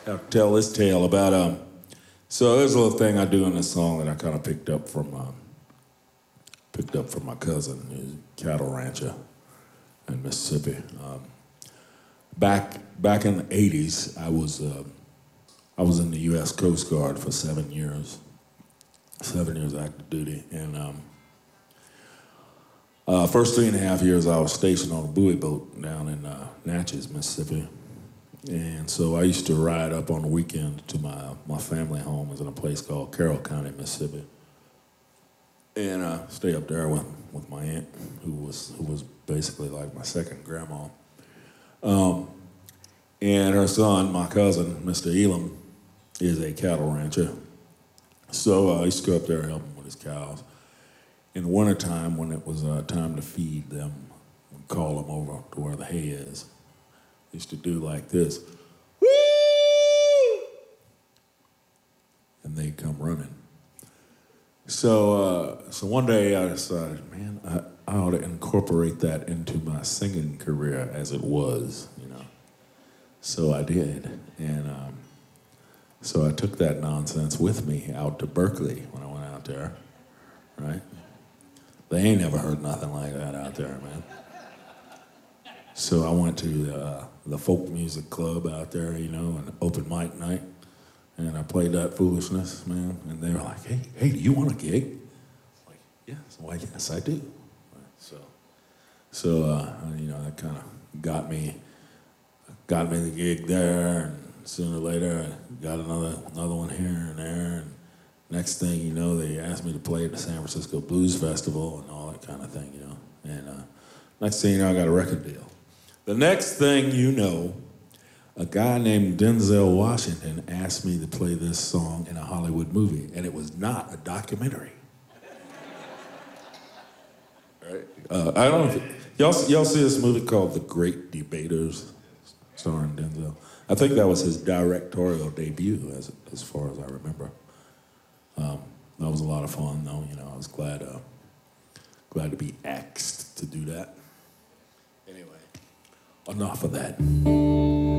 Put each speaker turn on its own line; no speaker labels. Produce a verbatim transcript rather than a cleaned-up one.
I'll tell this tale about um. So there's a little thing I do in this song that I kind of picked up from um, picked up from my cousin, who's a cattle rancher in Mississippi. Um, back back in the eighties, I was uh, I was in the U S Coast Guard for seven years, seven years active duty, and um, uh, first three and a half years I was stationed on a buoy boat down in uh, Natchez, Mississippi. And so I used to ride up on the weekend to my my family home. It was in a place called Carroll County, Mississippi. And uh, stay up there with, with my aunt, who was who was basically like my second grandma. Um, and her son, my cousin, Mister Elam, is a cattle rancher. So uh, I used to go up there and help him with his cows. In the wintertime, when it was uh, time to feed them, we'd call them over to where the hay is. Used to do like this, woo! And they come running. So, uh, so one day I decided, man, I, I ought to incorporate that into my singing career as it was, you know. So I did, and um, so I took that nonsense with me out to Berkeley when I went out there, right? They ain't never heard nothing like that out there, man. So I went to uh, the folk music club out there, you know, an open mic night, and I played that foolishness, man. And they were like, "Hey, hey, do you want a gig?" I'm like, yes, why, yes, I do. So, so uh, you know, that kind of got me, got me the gig there, and sooner or later I got another another one here and there. And next thing you know, they asked me to play at the San Francisco Blues Festival and all that kind of thing, you know. And uh, next thing you know, I got a record deal. The next thing you know, a guy named Denzel Washington asked me to play this song in a Hollywood movie, and it was not a documentary. Right? Uh, I don't know if y'all, y'all see this movie called The Great Debaters, starring Denzel. I think that was his directorial debut, as as far as I remember. Um, that was a lot of fun, though. You know, I was glad uh, glad to be asked to do that. Anyway. Enough of that.